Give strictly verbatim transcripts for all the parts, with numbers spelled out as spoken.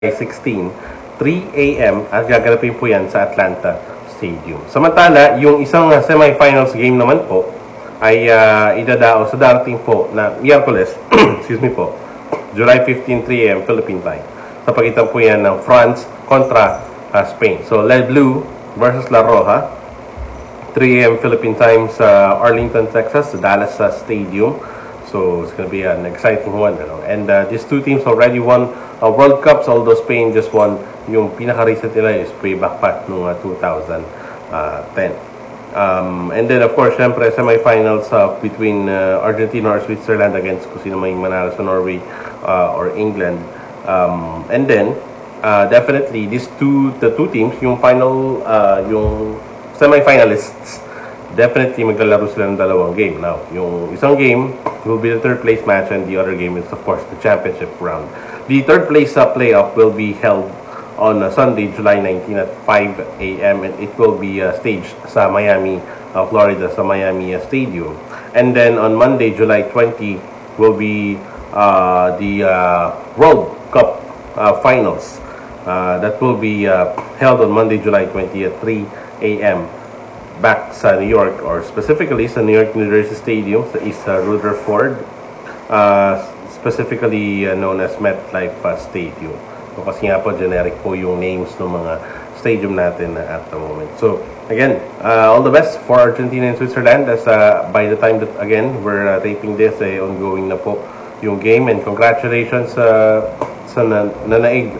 sixteen, three A M at gaganapin po yan sa Atlanta Stadium. Samantala, yung isang uh, semifinals game naman po ay uh, idadao sa darating po na Miyerkules, excuse me po, July fifteenth, three A M Philippine time. Sa pagitan po yan ng France kontra uh, Spain. So, Le Bleu versus La Roja, three A M Philippine time sa Arlington, Texas, sa Dallas uh, Stadium. So, it's gonna be an exciting one. You know? And uh, these two teams already won uh, World Cups, although Spain just won yung pinaka-recent nila is way back pat noong uh, two thousand ten. Um, and then, of course, syempre, semifinals uh, between uh, Argentina or Switzerland against kung sino may manalo sa Norway uh, or England. Um, and then, uh, definitely, these two, the two teams, yung final, uh, yung semifinalists, definitely maglalaro sila ng dalawang game. Now, yung isang game will be the third place match and the other game is, of course, the championship round. The third place uh, playoff will be held on uh, Sunday, July nineteenth at five A M and it will be uh, staged sa Miami, uh, Florida, sa Miami uh, Stadium. And then on Monday, July twentieth, will be uh, the uh, World Cup uh, Finals. Uh, that will be uh, held on Monday, July twentieth at three A M back sa New York, or specifically sa New York, New Jersey Stadium sa East uh, Rutherford, uh, specifically uh, known as MetLife uh, Stadium. So, kasi nga po generic po yung names ng mga stadium natin uh, at the moment. So again, uh, all the best for Argentina and Switzerland as uh, by the time that again we're uh, taping this, eh, ongoing na po yung game, and congratulations uh, sa na nanaig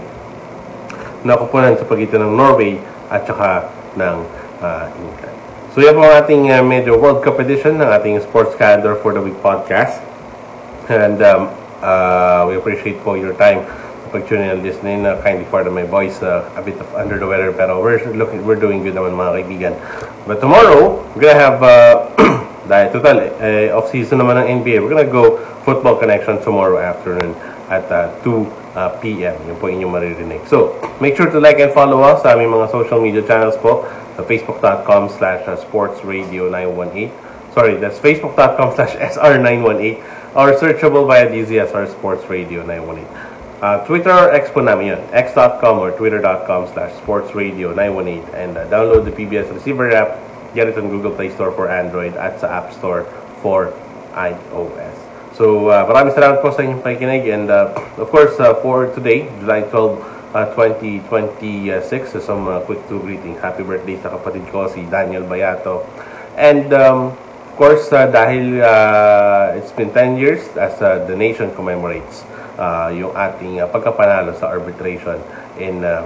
na kupunan sa pagitan ng Norway at saka ng uh, England. So yan po ang ating uh, medyo World Cup edition ng ating Sports Calendar for the Week podcast. And um, uh, we appreciate po your time pag-tune in and listening. Uh, kindly pardon my voice, uh, a bit of under the weather, pero we're, looking, we're doing good naman mga kaibigan. But tomorrow, we're gonna have, uh, dahil total, uh, off-season naman ng N B A, we're gonna go Football Connection tomorrow afternoon at uh, two P M Yun po inyong maririnig. So, make sure to like and follow us sa aming mga social media channels po. Sa facebook.com slash sportsradio 918. Sorry, that's facebook.com slash sr918 or searchable via D Z S R Sports Radio nine one eight. Uh, Twitter or X po namin yun. x.com or twitter.com slash sportsradio 918 and uh, download the P B S Receiver app. Get it on Google Play Store for Android at sa App Store for iOS. So, uh, maraming salamat po sa inyong pakikinig, and uh, of course, uh, for today, July twelfth, Uh, twenty twenty-six, so some uh, quick two greetings. Happy birthday sa kapatid ko, si Daniel Bayato. And um, of course, uh, dahil uh, it's been ten years as uh, the nation commemorates uh, yung ating uh, pagkapanalo sa arbitration in uh,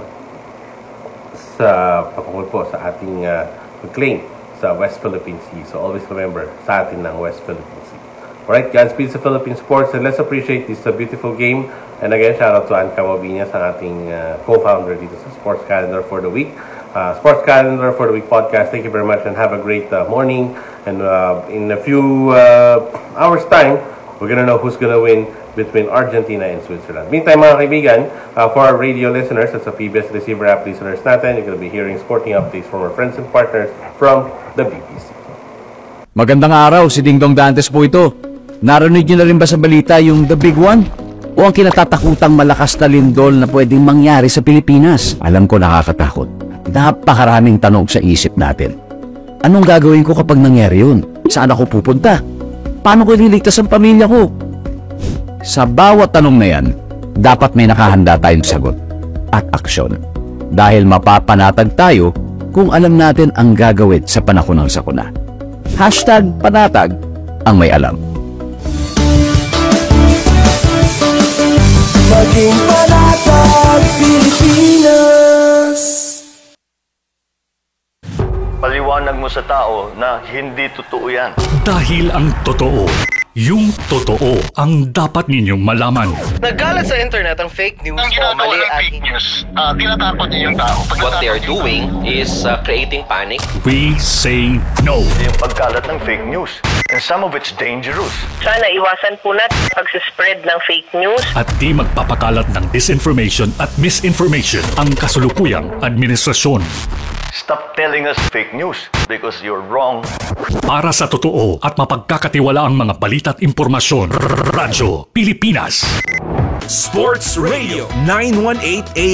sa patungkol po sa ating uh, claim sa West Philippine Sea. So always remember, sa atin ng West Philippine Sea. Alright, Godspeed sa Philippine sports, and let's appreciate this uh, beautiful game. And again, shout out to Ann Camobiñas, ang ating uh, co-founder dito sa Sports Calendar for the Week. Uh, Sports Calendar for the Week podcast. Thank you very much and have a great uh, morning. And uh, in a few uh, hours time, we're gonna know who's gonna win between Argentina and Switzerland. Meantime, mga kaibigan, uh, for our radio listeners at sa P B S Receiver app listeners natin, you're gonna be hearing sporting updates from our friends and partners from the B B C. Magandang araw, si Dingdong Dantes po ito. Narinig niyo na rin ba sa balita yung The Big One? O ang kinatatakutang malakas na lindol na pwedeng mangyari sa Pilipinas? Alam ko nakakatakot. Napakaraming tanong sa isip natin. Anong gagawin ko kapag nangyari yun? Saan ako pupunta? Paano ko ililigtas ang pamilya ko? Sa bawat tanong na yan, dapat may nakahanda tayong sagot at aksyon. Dahil mapapanatag tayo kung alam natin ang gagawin sa panahon ng sakuna. Hashtag panatag ang may alam. Maging panatag, Pilipinas. Paliwanag mo sa tao na hindi totoo yan. Dahil ang totoo, yung totoo ang dapat ninyong malaman. Nagkalat sa internet ang fake news Ang o ginagawa mali ng at fake news, uh, tinatakot niyo yung tao. Pag What they are doing is uh, creating panic. We say no. Yung pagkalat ng fake news. And some of it's dangerous. Sana iwasan po natin pag-spread ng fake news. At di magpapakalat ng disinformation at misinformation ang kasulukuyang administrasyon. Stop telling us fake news because you're wrong. Para sa totoo at mapagkakatiwalaang mga balita at impormasyon, Radyo Pilipinas. Sports Radio nine one eight A